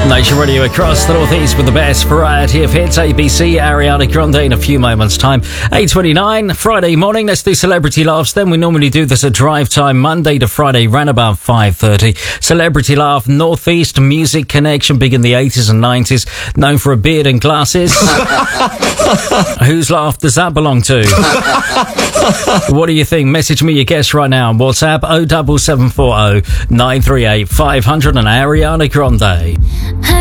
Nation Radio across the northeast with the best variety of hits. ABC, Ariana Grande in a few moments' time. 8:29, Friday morning. Let's do Celebrity Laughs. Then we normally do this at drive time, Monday to Friday, round about 5:30. Celebrity Laugh, Northeast Music Connection, big in the 80s and 90s, known for a beard and glasses. Whose laugh does that belong to? What do you think? Message me your guess right now on WhatsApp 07740 938 500 and Ariana Grande.